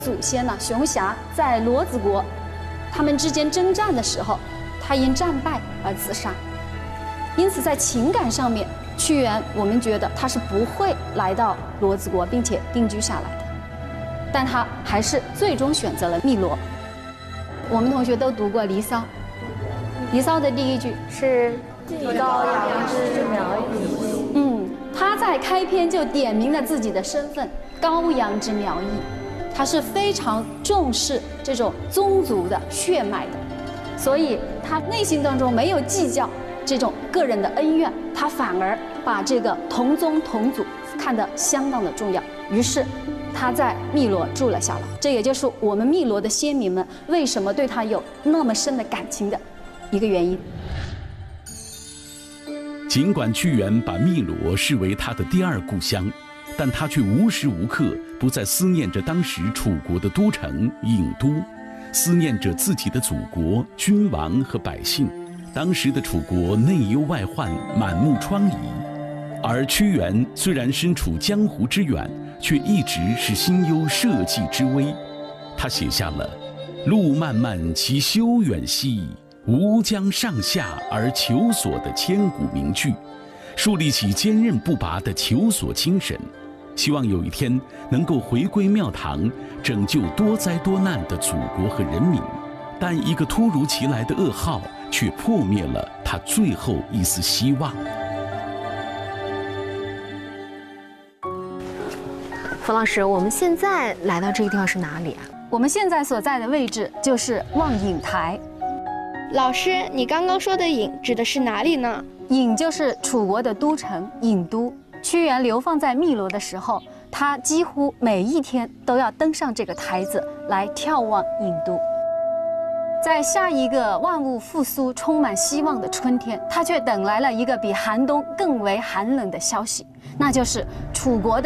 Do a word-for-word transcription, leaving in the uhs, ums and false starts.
祖先呢，熊霞在罗子国，他们之间征战的时候，他因战败而自杀。因此，在情感上面，屈原我们觉得他是不会来到罗子国，并且定居下来的。但他还是最终选择了汨罗。我们同学都读过《离骚》，《离骚》的第一句是“寄高阳之苗裔”。嗯，他在开篇就点明了自己的身份——高阳之苗裔。他是非常重视这种宗族的血脉的，所以他内心当中没有计较这种个人的恩怨，他反而把这个同宗同祖看得相当的重要。于是，他在汨罗住了下来。这也就是我们汨罗的先民们为什么对他有那么深的感情的一个原因。 尽管屈原把汨罗视为他的第二故乡，但他却无时无刻不在思念着当时楚国的都城郢都，思念着自己的祖国、君王和百姓。当时的楚国内忧外患，满目疮痍，而屈原虽然身处江湖之远，却一直是心忧社稷之危。他写下了“路漫漫其修远兮，吾将上下而求索”的千古名句，树立起坚韧不拔的求索精神，希望有一天能够回归庙堂，拯救多灾多难的祖国和人民。但一个突如其来的噩耗却破灭了他最后一丝希望。 冯老师，我们现在来到这个地方是哪里啊？ 我们现在所在的位置就是望郢台。 老师，你刚刚说的郢指的是哪里呢？ 郢就是楚国的都城郢都。屈原流放在汨罗的时候，他几乎每一天都要登上这个台子来眺望郢都。在下一个万物复苏、充满希望的春天，他却等来了一个比寒冬更为寒冷的消息，那就是楚国的